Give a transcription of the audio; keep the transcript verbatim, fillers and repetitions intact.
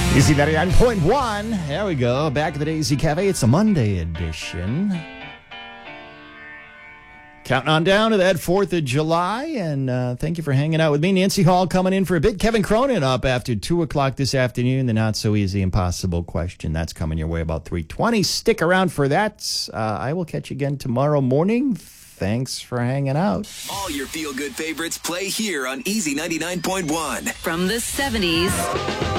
Easy ninety-nine point one. There we go. Back at the Daisy Cafe. It's a Monday edition. Counting on down to that fourth of July. And uh, thank you for hanging out with me. Nancy Hall coming in for a bit. Kevin Cronin up after two o'clock this afternoon. The not so easy, impossible question. That's coming your way about three twenty. Stick around for that. Uh, I will catch you again tomorrow morning. Thanks for hanging out. All your feel-good favorites play here on Easy ninety-nine point one. From the seventies